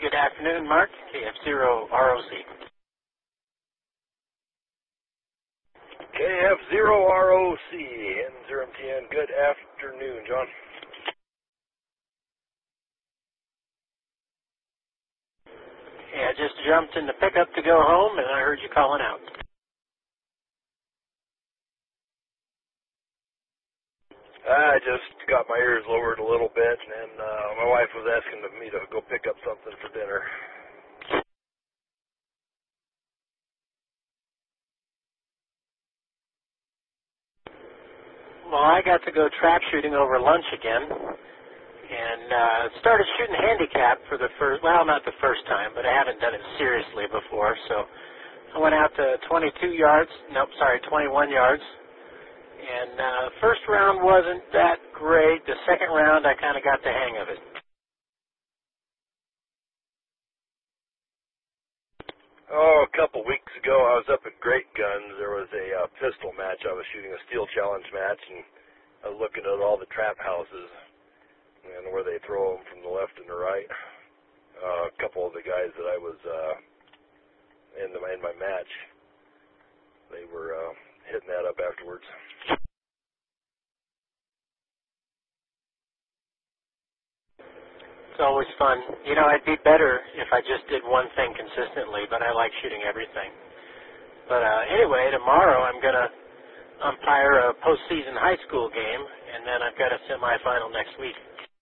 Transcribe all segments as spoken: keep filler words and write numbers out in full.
Good afternoon, Mark. K F zero R O C. K F zero R O C, N zero M T N. Good afternoon, John. Yeah, I just jumped in the pickup to go home, and I heard you calling out. I just got my ears lowered a little bit, and uh, my wife was asking me to go pick up something for dinner. Well, I got to go trap shooting over lunch again, and uh, started shooting handicap for the first, well, not the first time, but I haven't done it seriously before, so I went out to twenty-two yards, nope, sorry, twenty-one yards, and uh, first round wasn't that great. The second round, I kind of got the hang of it. Oh, a couple weeks ago, I was up at Great Guns. There was a uh, pistol match. I was shooting a steel challenge match, and I was looking at all the trap houses and where they throw them from the left and the right. Uh, a couple of the guys that I was uh, in, the, in my match, they were uh, hitting that up afterwards. It's always fun. You know, I'd be better if I just did one thing consistently, but I like shooting everything. But uh, anyway, tomorrow I'm going to umpire a postseason high school game, and then I've got a semifinal next week.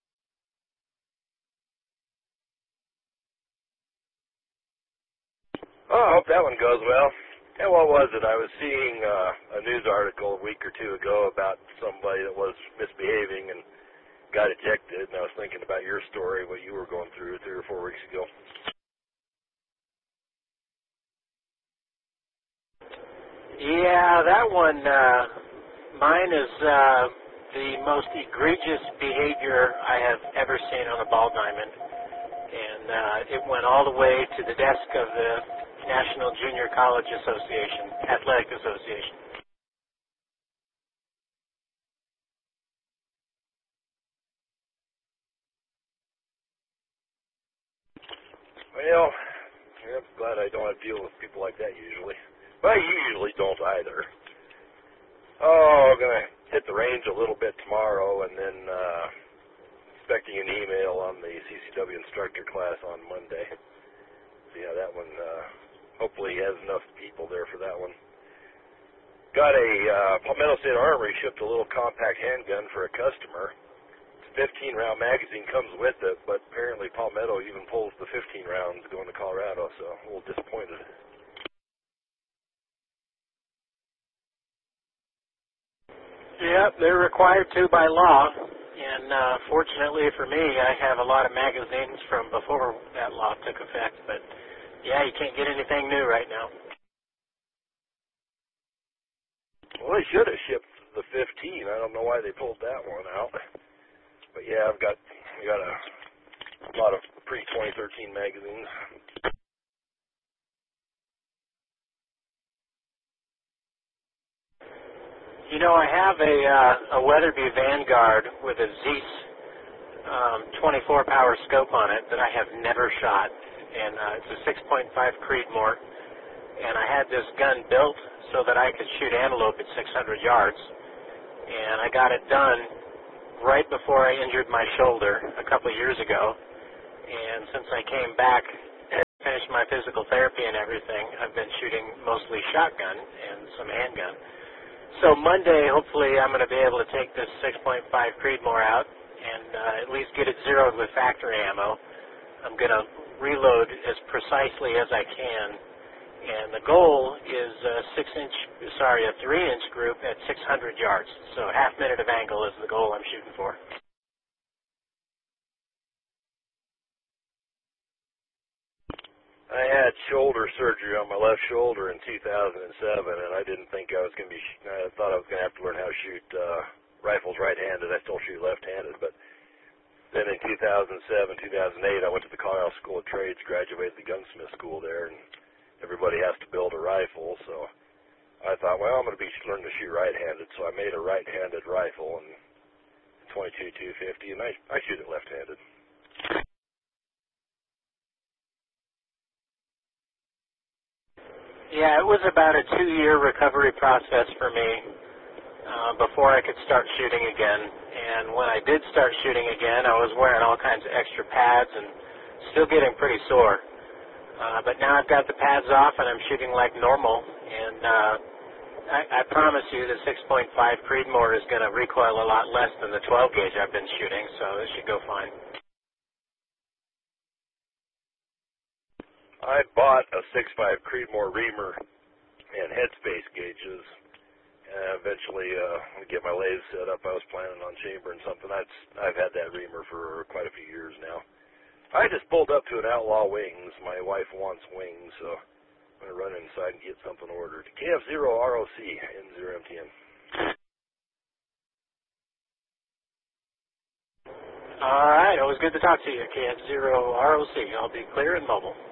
Oh, I hope that one goes well. And what was it? I was seeing uh, a news article a week or two ago about somebody that was misbehaving and got ejected, and I was thinking about your story, what you were going through three or four weeks ago. Yeah, that one, uh, mine is uh, the most egregious behavior I have ever seen on a ball diamond. And uh, it went all the way to the desk of the National Junior College Association, Athletic Association. Well, I'm glad I don't have to deal with people like that usually. But I usually don't either. Oh, I'm going to hit the range a little bit tomorrow, and then uh, expecting an email on the C C W instructor class on Monday. So yeah, that one, uh, hopefully has enough people there for that one. Got a uh, Palmetto State Armory shipped a little compact handgun for a customer. fifteen round magazine comes with it, but apparently Palmetto even pulls the fifteen rounds going to Colorado, so a little disappointed. Yep, they're required to by law, and uh, fortunately for me, I have a lot of magazines from before that law took effect, but yeah, you can't get anything new right now. Well, they should have shipped the fifteen. I don't know why they pulled that one out. But yeah, I've got I got a, a lot of pre twenty thirteen magazines. You know, I have a, uh, a Weatherby Vanguard with a Zeiss um, twenty-four power scope on it that I have never shot, and uh, it's a six point five Creedmoor, and I had this gun built so that I could shoot antelope at six hundred yards, and I got it done right before I injured my shoulder a couple of years ago, and since I came back and finished my physical therapy and everything, I've been shooting mostly shotgun and some handgun. So Monday, hopefully, I'm going to be able to take this six point five Creedmoor out and uh, at least get it zeroed with factory ammo. I'm going to reload as precisely as I can, and the goal is a six-inch, sorry, a three-inch group at six hundred yards. So a half minute of angle is the goal I'm shooting for. I had shoulder surgery on my left shoulder in two thousand seven, and I didn't think I was going to be, I thought I was going to have to learn how to shoot uh, rifles right-handed. I still shoot left-handed, but then in two thousand seven, two thousand eight, I went to the Colorado School of Trades, graduated the gunsmith school there, and everybody has to build a rifle, so I thought, well, I'm going to be learning to shoot right-handed, so I made a right-handed rifle, and twenty-two two fifty, and I, I shoot it left-handed. Yeah, it was about a two-year recovery process for me uh, before I could start shooting again. And when I did start shooting again, I was wearing all kinds of extra pads and still getting pretty sore. Uh, but now I've got the pads off and I'm shooting like normal. And uh, I, I promise you the six point five Creedmoor is going to recoil a lot less than the twelve gauge I've been shooting, so this should go fine. I bought a six point five Creedmoor reamer and headspace gauges. And eventually, uh, when I get my lathe set up, I was planning on chambering something. I've, I've had that reamer for quite a few years now. I just pulled up to an Outlaw Wings. My wife wants wings, so I'm going to run inside and get something ordered. K F zero R O C, N zero M T N. All right, always good to talk to you, K F zero R O C. I'll be clear and mobile.